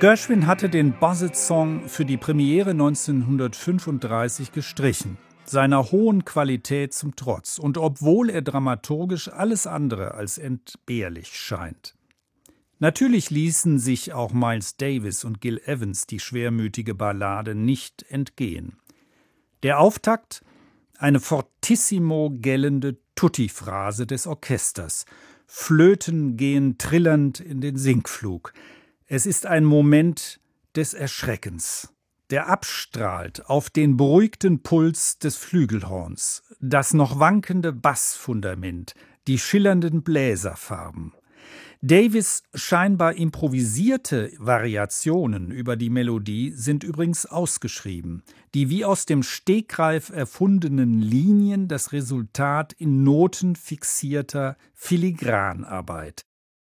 Gershwin hatte den Buzzard-Song für die Premiere 1935 gestrichen, seiner hohen Qualität zum Trotz und obwohl er dramaturgisch alles andere als entbehrlich scheint. Natürlich ließen sich auch Miles Davis und Gil Evans die schwermütige Ballade nicht entgehen. Der Auftakt: eine fortissimo gellende Tutti-Phrase des Orchesters. Flöten gehen trillernd in den Sinkflug. Es ist ein Moment des Erschreckens, der abstrahlt auf den beruhigten Puls des Flügelhorns, das noch wankende Bassfundament, die schillernden Bläserfarben. Davis' scheinbar improvisierte Variationen über die Melodie sind übrigens ausgeschrieben. Die wie aus dem Stegreif erfundenen Linien das Resultat in Noten fixierter Filigranarbeit.